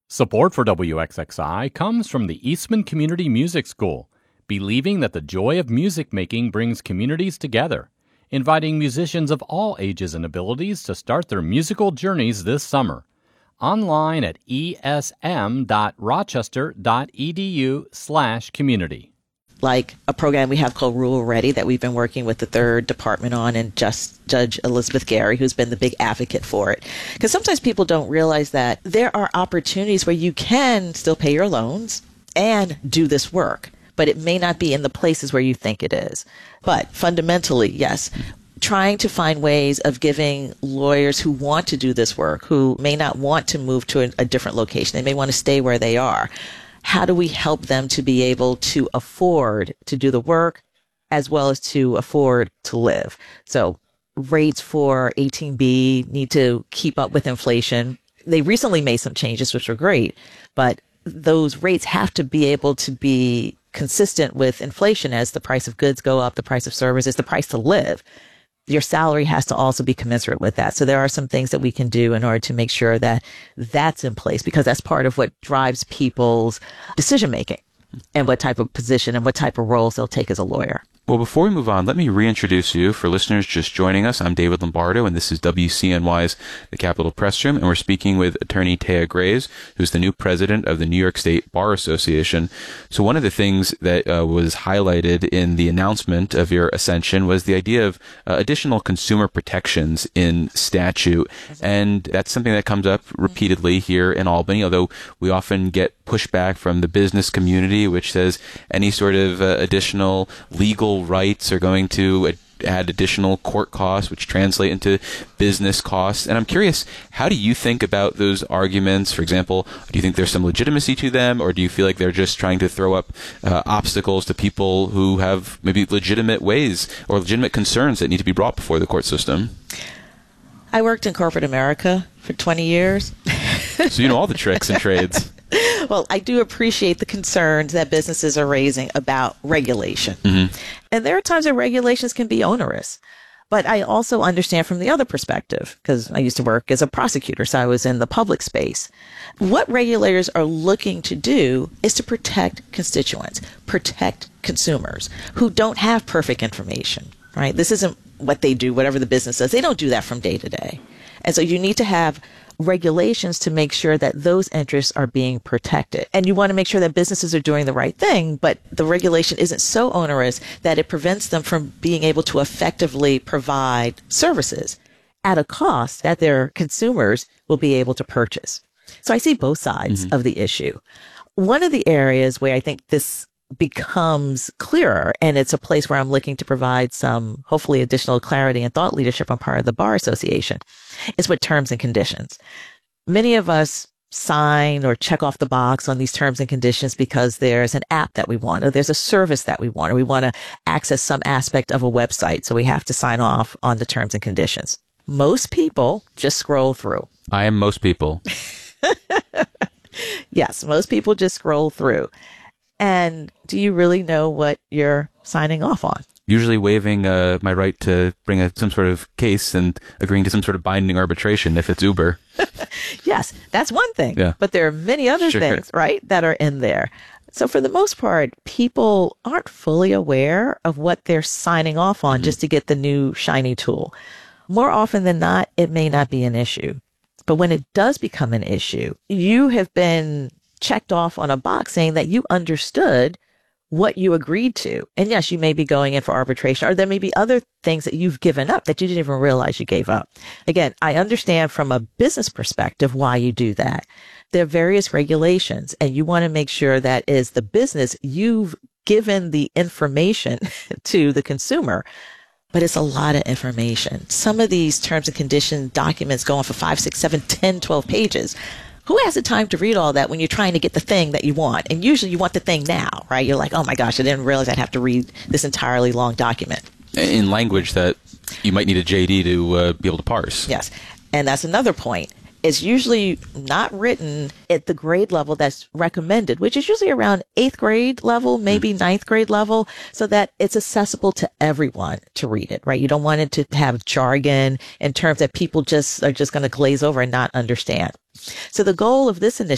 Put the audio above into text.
Support for WXXI comes from the Eastman Community Music School, believing that the joy of music making brings communities together, inviting musicians of all ages and abilities to start their musical journeys this summer. Online at esm.rochester.edu/community. Like a program we have called Rural Ready that we've been working with the 3rd Department on, and Judge Elizabeth Gary, who's been the big advocate for it. Because sometimes people don't realize that there are opportunities where you can still pay your loans and do this work, but it may not be in the places where you think it is. But fundamentally, yes, trying to find ways of giving lawyers who want to do this work, who may not want to move to a different location, they may want to stay where they are. How do we help them to be able to afford to do the work as well as to afford to live? So rates for 18B need to keep up with inflation. They recently made some changes, which were great, but those rates have to be able to be consistent with inflation. As the price of goods go up, the price of services, the price to live, your salary has to also be commensurate with that. So there are some things that we can do in order to make sure that that's in place, because that's part of what drives people's decision making and what type of position and what type of roles they'll take as a lawyer. Well, before we move on, let me reintroduce you. For listeners just joining us, I'm David Lombardo, and this is WCNY's The Capitol Press Room, and we're speaking with attorney Taya Graves, who's the new president of the New York State Bar Association. So one of the things that was highlighted in the announcement of your ascension was the idea of additional consumer protections in statute, and that's something that comes up repeatedly here in Albany, although we often get pushback from the business community, which says any sort of additional legal rights are going to add additional court costs, which translate into business costs. And I'm curious, how do you think about those arguments? For example, do you think there's some legitimacy to them, or do you feel like they're just trying to throw up obstacles to people who have maybe legitimate ways or legitimate concerns that need to be brought before the court system? I worked in corporate America for 20 years. So you know all the tricks and trades. Well, I do appreciate the concerns that businesses are raising about regulation. Mm-hmm. And there are times that regulations can be onerous. But I also understand from the other perspective, because I used to work as a prosecutor, so I was in the public space. What regulators are looking to do is to protect constituents, protect consumers who don't have perfect information, right? This isn't what they do, whatever the business does. They don't do that from day to day. And so you need to have regulations to make sure that those interests are being protected. And you want to make sure that businesses are doing the right thing, but the regulation isn't so onerous that it prevents them from being able to effectively provide services at a cost that their consumers will be able to purchase. So I see both sides of the issue. One of the areas where I think this becomes clearer, and it's a place where I'm looking to provide some, hopefully, additional clarity and thought leadership on part of the Bar Association, is with terms and conditions. Many of us sign or check off the box on these terms and conditions because there's an app that we want, or there's a service that we want, or we want to access some aspect of a website, so we have to sign off on the terms and conditions. Most people just scroll through. I am most people. Yes, most people just scroll through. And do you really know what you're signing off on? Usually waiving my right to bring some sort of case and agreeing to some sort of binding arbitration if it's Uber. Yes, that's one thing. Yeah. But there are many other things, right, that are in there. So for the most part, people aren't fully aware of what they're signing off on just to get the new shiny tool. More often than not, it may not be an issue. But when it does become an issue, you have been checked off on a box saying that you understood what you agreed to. And yes, you may be going in for arbitration, or there may be other things that you've given up that you didn't even realize you gave up. Again, I understand from a business perspective why you do that. There are various regulations, and you want to make sure that as the business, you've given the information to the consumer. But it's a lot of information. Some of these terms and condition documents go on for 5, 6, 7, 10, 12 pages. Who has the time to read all that when you're trying to get the thing that you want? And usually you want the thing now, right? You're like, oh my gosh, I didn't realize I'd have to read this entirely long document. In language that you might need a JD to be able to parse. Yes. And that's another point. It's usually not written at the grade level that's recommended, which is usually around 8th grade level, maybe 9th grade level, so that it's accessible to everyone to read it, right? You don't want it to have jargon in terms that people just are just going to glaze over and not understand. So the goal of this initiative